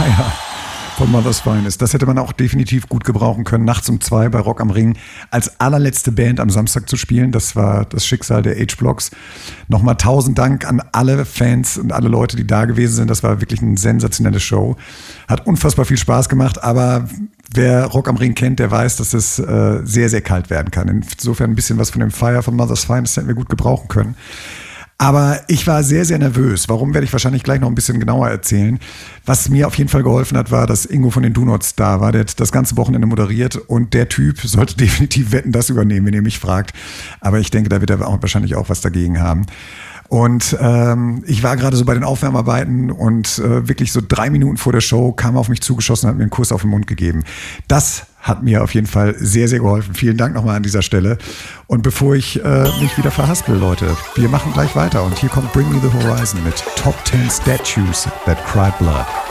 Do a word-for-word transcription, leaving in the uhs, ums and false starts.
Fire von Mother's Finest. Das hätte man auch definitiv gut gebrauchen können, nachts um zwei bei Rock am Ring als allerletzte Band am Samstag zu spielen. Das war das Schicksal der H-Blocks. Nochmal tausend Dank an alle Fans und alle Leute, die da gewesen sind. Das war wirklich eine sensationelle Show. Hat unfassbar viel Spaß gemacht, aber wer Rock am Ring kennt, der weiß, dass es äh, sehr, sehr kalt werden kann. Insofern ein bisschen was von dem Fire von Mother's Finest hätten wir gut gebrauchen können. Aber ich war sehr, sehr nervös. Warum, werde ich wahrscheinlich gleich noch ein bisschen genauer erzählen. Was mir auf jeden Fall geholfen hat, war, dass Ingo von den Do-Nots da war. Der hat das ganze Wochenende moderiert und der Typ sollte definitiv Wetten, das übernehmen, wenn ihr mich fragt. Aber ich denke, da wird er auch wahrscheinlich auch was dagegen haben. Und ähm, ich war gerade so bei den Aufwärmarbeiten und äh, wirklich so drei Minuten vor der Show kam er auf mich zugeschossen und hat mir einen Kuss auf den Mund gegeben. Das hat mir auf jeden Fall sehr, sehr geholfen. Vielen Dank nochmal an dieser Stelle. Und bevor ich äh, mich wieder verhaspel, Leute, wir machen gleich weiter. Und hier kommt Bring Me the Horizon mit Top ten Statues That Cried Blood.